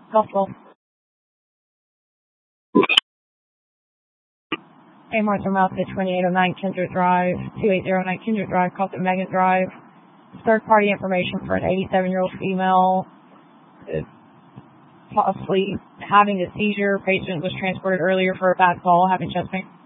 Gospel. A Martha Mouth at 2809 Kendrick Drive, 2809 Kendrick Drive, call it Magnet Drive. Third-party information for an 87-year-old female, possibly having a seizure. Patient was transported earlier for a bad fall, having chest pain.